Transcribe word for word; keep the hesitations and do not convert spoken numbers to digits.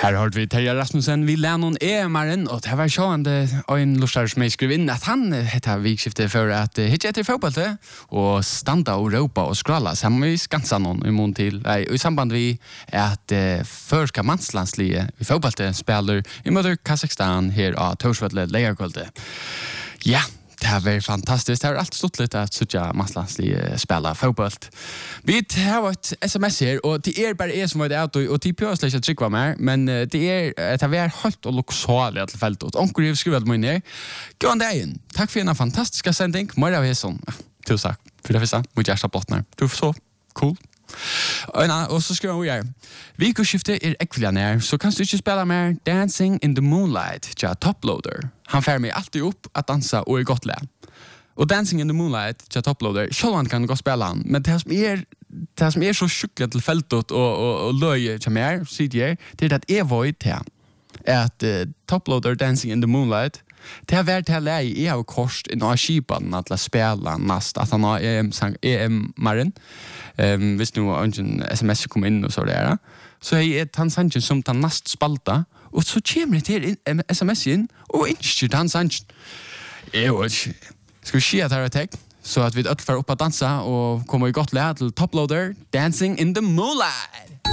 Her har vi Terje Rasmussen, vi Lennon E-maren, og det var sjående en lustar som jeg skrev inn at han heter vikskiftet for at hitje etter fotballet og standa og råpa og skrala, så han må vi skansa noen i mån til. Nei, og i samband vi er at uh, førska mannslandslige i fotballet spiller i møter Kazakstan her av Torsvøtle Legerkolde. Ja, det har vært fantastisk. Det har alt stått litt at Suttja mannslandslige spiller fotball. Vi har et sms her, og det er bare jeg som var det out, og de prøver slik at trykva mer, men det er, det har vært høyt og luksalig til feltet. Onker har skrevet meg ned. Gå an dagen. Takk for en fantastisk sending. Møyre av Hesson. Tusen takk. For det første, mot hjertet blottner. Du er så cool. Og, na, og så skriver vi her. Vikoskiftet er ekvelig nær, så kan du ikke spille mer Dancing in the Moonlight til Toploader. Han fer meg alltid opp at dansa og er godt le. Og Dancing in the Moonlight til Toploader, selv han kan gå spille han, men det som er, det som er så sjukkelig til feltet og, og, og løye til mer, sier jeg, det er at jeg var i til at uh, Toploader Dancing in the Moonlight, det har vært til å leie i av korst i noen skipen til å spille nast, at han har E M-maren. Um, hvis noen sms kommer inn og så det er, så er han sannsyn som tar nast spalta, og så kommer det til sms inn, og ikke til han sannsyn. Jeg vet ikke. Skal vi si at her er tekn, så at vi får opp å dansa og kommer i godt le til Toploader Dancing in the Moonlight.